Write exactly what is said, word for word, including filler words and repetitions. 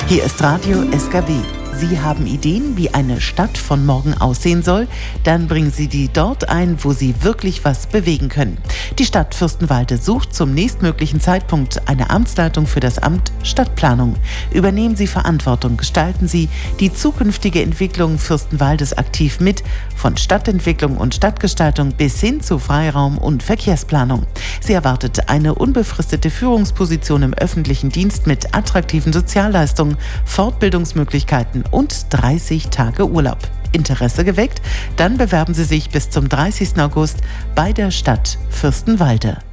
Hier ist Radio S K W. Sie haben Ideen, wie eine Stadt von morgen aussehen soll? Dann bringen Sie die dort ein, wo Sie wirklich was bewegen können. Die Stadt Fürstenwalde sucht zum nächstmöglichen Zeitpunkt eine Amtsleitung für das Amt Stadtplanung. Übernehmen Sie Verantwortung, gestalten Sie die zukünftige Entwicklung Fürstenwaldes aktiv mit, von Stadtentwicklung und Stadtgestaltung bis hin zu Freiraum- und Verkehrsplanung. Sie erwartet eine unbefristete Führungsposition im öffentlichen Dienst mit attraktiven Sozialleistungen, Fortbildungsmöglichkeiten und dreißig Tage Urlaub. Interesse geweckt? Dann bewerben Sie sich bis zum dreißigsten August bei der Stadt Fürstenwalde.